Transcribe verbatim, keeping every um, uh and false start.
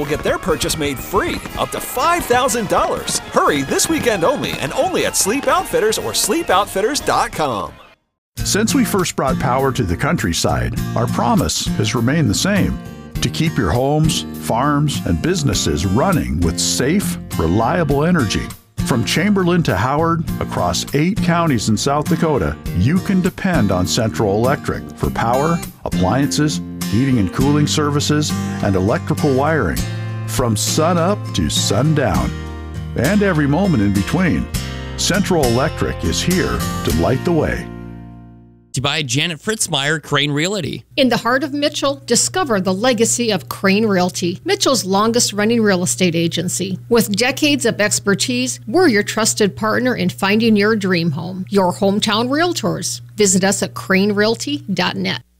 will get their purchase made free, up to five thousand dollars. Hurry this weekend only, and only at Sleep Outfitters or sleep outfitters dot com. Since we first brought power to the countryside, our promise has remained the same: to keep your homes, farms, and businesses running with safe, reliable energy. From Chamberlain to Howard, across eight counties in South Dakota, you can depend on Central Electric for power, appliances, heating and cooling services, and electrical wiring. From sun up to sundown, and every moment in between, Central Electric is here to light the way. By Janet Fritzmeyer, Crane Realty. In the heart of Mitchell, discover the legacy of Crane Realty, Mitchell's longest-running real estate agency. With decades of expertise, we're your trusted partner in finding your dream home. Your hometown realtors. Visit us at crane realty dot net.